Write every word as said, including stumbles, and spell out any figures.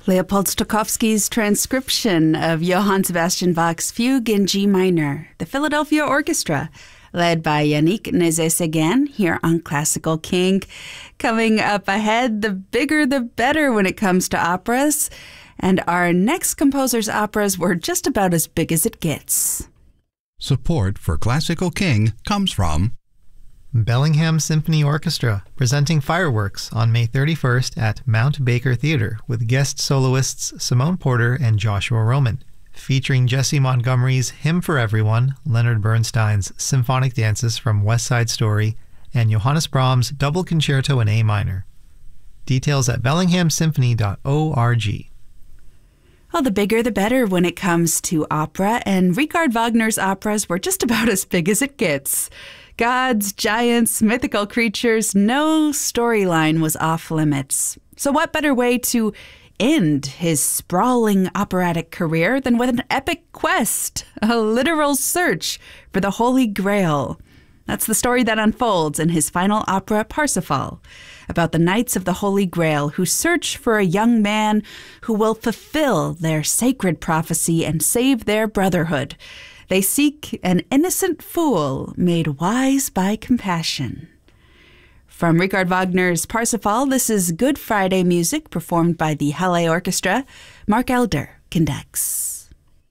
Leopold Stokowski's transcription of Johann Sebastian Bach's Fugue in G minor, the Philadelphia Orchestra, led by Yannick Nézet-Séguin here on Classical King. Coming up ahead, the bigger the better when it comes to operas. And our next composer's operas were just about as big as it gets. Support for Classical King comes from Bellingham Symphony Orchestra, presenting Fireworks on May thirty-first at Mount Baker Theatre with guest soloists Simone Porter and Joshua Roman, featuring Jesse Montgomery's Hymn for Everyone, Leonard Bernstein's Symphonic Dances from West Side Story, and Johannes Brahms' Double Concerto in A minor. Details at bellingham symphony dot org. Well, the bigger the better when it comes to opera, and Richard Wagner's operas were just about as big as it gets. Gods, giants, mythical creatures, no storyline was off limits. So what better way to end his sprawling operatic career than with an epic quest, a literal search for the Holy Grail? That's the story that unfolds in his final opera, Parsifal, about the Knights of the Holy Grail who search for a young man who will fulfill their sacred prophecy and save their brotherhood. They seek an innocent fool made wise by compassion. From Richard Wagner's Parsifal, this is Good Friday music performed by the Halle Orchestra. Mark Elder conducts.